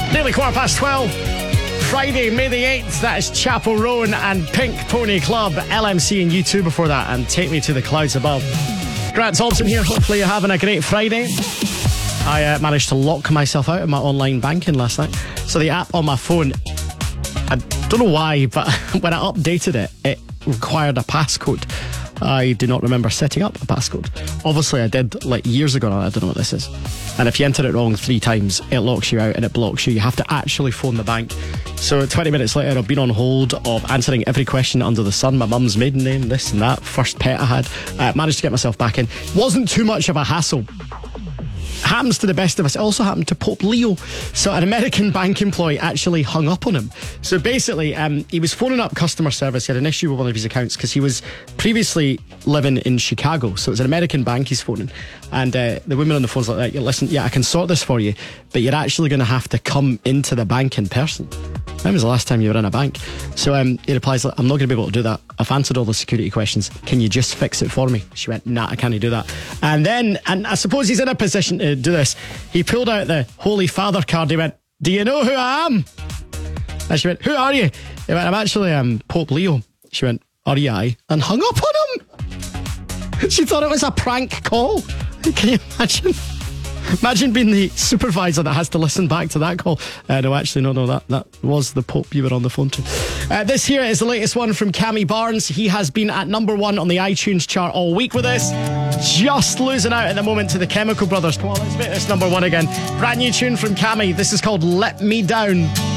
Nearly 12:15. Friday, May the 8th. That is Chapel Roan and Pink Pony Club, LMC and U2 before that, and Take Me to the Clouds Above. Grant Thompson here. Hopefully you're having a great Friday. I managed to lock myself out of my online banking last night. So the app on my phone, I don't know why, but when I updated it, it required a passcode. I do not remember setting up a passcode. Obviously I did like years ago now. I don't know what this is. And if you enter it wrong 3 times, it locks you out and it blocks you. You have to actually phone the bank. So 20 minutes later, I've been on hold of answering every question under the sun. My mum's maiden name, this and that, first pet I had. Managed to get myself back in. Wasn't too much of a hassle. Happens to the best of us. It also happened to Pope Leo. So an American bank employee actually hung up on him. So basically, he was phoning up customer service. He had an issue with one of his accounts because he was previously living in Chicago. So it was an American bank he's phoning. And the woman on the phone's like, listen, yeah, I can sort this for you, but you're actually going to have to come into the bank in person. When was the last time you were in a bank? So he replies, I'm not going to be able to do that. I've answered all the security questions. Can you just fix it for me? She went, nah, I can't do that. And I suppose he's in a position to do this. He pulled out the Holy Father card. He went, do you know who I am? And she went, who are you? He went, I'm actually Pope Leo. She went, are you I? And hung up on him. She thought it was a prank call. Can you imagine? Imagine being the supervisor that has to listen back to that call. No, that was the Pope you were on the phone to. This here is the latest one from Cammy Barnes. He has been at number 1 on the iTunes chart all week with us. Just losing out at the moment to the Chemical Brothers. Come on, let's make this number 1 again. Brand new tune from Cammy. This is called Let Me Down.